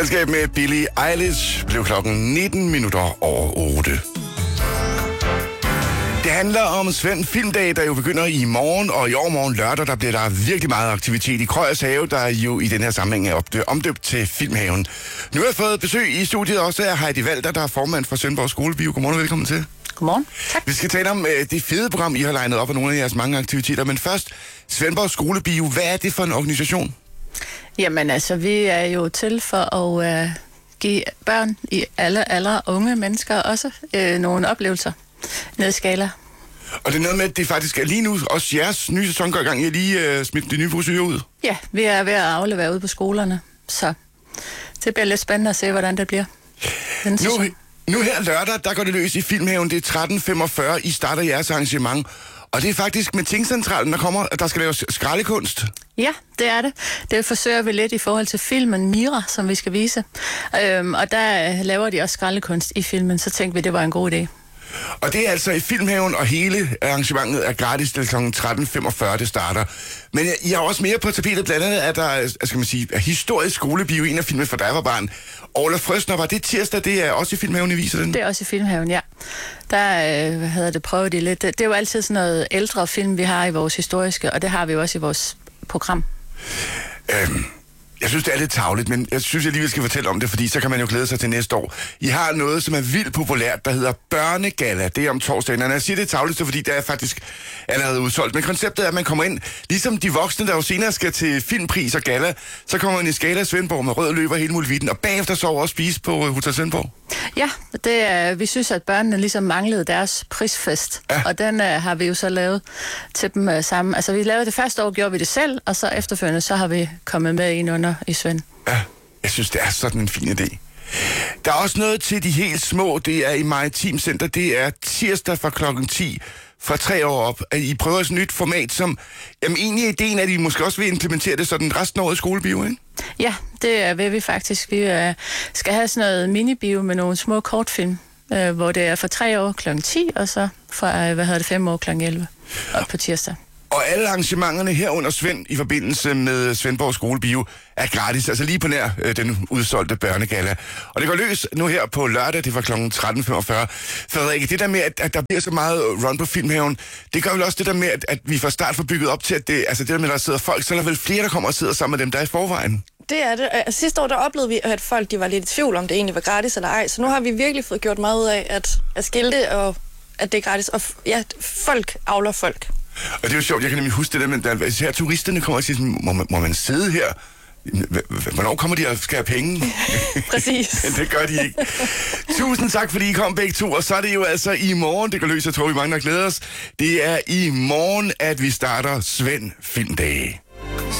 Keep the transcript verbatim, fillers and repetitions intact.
Selskab med Billie Eilish blev klokken nitten minutter over otte. Det handler om Svend Filmdag, der jo begynder i morgen, og i overmorgen lørdag, der bliver der virkelig meget aktivitet i Krøyers Have, der jo i den her sammenhæng er opdø- omdøbt til Filmhaven. Nu har jeg fået besøg i studiet også af Heidi Walter, der er formand for Svendborg Skolebio. Godmorgen og velkommen til. Godmorgen. Tak. Vi skal tale om uh, det fede program, I har legnet op af nogle af jeres mange aktiviteter, men først, Svendborg Skolebio, hvad er det for en organisation? Jamen altså, vi er jo til for at uh, give børn i alle aldre, unge mennesker også uh, nogle oplevelser ned i skala. Og det er noget med, at det faktisk er lige nu, også jeres nye sæson går i gang, I har lige uh, smidt de nye brosyrer ud. Ja, vi er ved at aflevere ud på skolerne, så det bliver lidt spændende at se, hvordan det bliver. Nu, nu her lørdag, der går det løs i Filmhaven, det er tretten femogfyrre, I starter jeres arrangement. Og det er faktisk med Tingcentralen, der kommer, at der skal laves skraldekunst. Ja, det er det. Det forsøger vi lidt i forhold til filmen Mira, som vi skal vise. Øhm, og der laver de også skraldekunst i filmen, så tænkte vi, det var en god idé. Og det er altså i Filmhaven, og hele arrangementet er gratis til klokken tretten femogfyrre, det starter. Men I har også mere på tapetet, blandt andet, at der er, skal man sige, er historisk skolebio, en af filmen for dig var barn. Orla Frøsner, var det tirsdag, det er også i Filmhaven, I viser den? Det er også i Filmhaven, ja. Der øh, havde det prøvet det lidt. Det, det er jo altid sådan noget ældre film, vi har i vores historiske, og det har vi jo også i vores program. Øhm. Jeg synes, det er lidt tarveligt, men jeg synes, jeg alligevel skal fortælle om det, fordi så kan man jo glæde sig til næste år. I har noget, som er vildt populært, der hedder Børnegalla. Det er om torsdagen, og når jeg siger, det er tarveligt, så fordi det er faktisk allerede udsolgt. Men konceptet er, at man kommer ind, ligesom de voksne, der jo senere skal til filmpris og galla, så kommer man i Skala Svendborg med rød løber hele muligheden, og bagefter sover og spise på Hotel Svendborg. Ja, det er, vi synes, at børnene ligesom manglede deres prisfest, ja. Og den uh, har vi jo så lavet til dem uh, sammen. Altså, vi lavede det første år, gjorde vi det selv, og så efterfølgende, så har vi kommet med ind under i Svend. Ja, jeg synes, det er sådan en fin idé. Der er også noget til de helt små, det er i Maritim Center, det er tirsdag fra klokken ti, fra tre år op, at I prøver et nyt format, som, jamen egentlig ideen er, at I måske også vil implementere det sådan resten af året i skolebio, ikke? Ja, det vil vi faktisk. Vi uh, skal have sådan noget minibio med nogle små kortfilm, uh, hvor det er fra tre år klokken ti, og så fra, uh, hvad hedder det, fem år klokken elleve, op på tirsdag. Og alle arrangementerne her under Svend i forbindelse med Svendborg Skolebio er gratis, altså lige på nær øh, den udsolgte børnegalla. Og det går løs nu her på lørdag, det var klokken tretten femogfyrre. Frederik, det der med, at, at der bliver så meget run på Filmhaven, det gør vel også det der med, at, at vi fra start får bygget op til, at det, altså det der med, at der sidder folk, så er der vel flere, der kommer og sidder sammen med dem, der er i forvejen. Det er det. Sidste år, der oplevede vi, at folk de var lidt i tvivl, om det egentlig var gratis eller ej. Så nu har vi virkelig fået gjort meget ud af at, at skilte, og at det er gratis. Og ja, folk avler folk. Og det er jo sjovt, jeg kan nemlig huske det der, men der, her turisterne kommer og siger sådan, må man, må man sidde her? Hvornår kommer de og skal have penge? Præcis. Det gør de ikke. Tusind tak, fordi I kom begge to, og så er det jo altså i morgen, det kan løse, jeg tror vi mange, der glæder os. Det er i morgen, at vi starter Svend Filmdag.